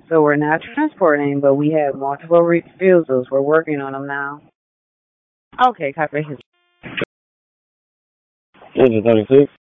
So we're not transporting, but we have multiple refusals. We're working on them now. Okay, copy. Engine 36.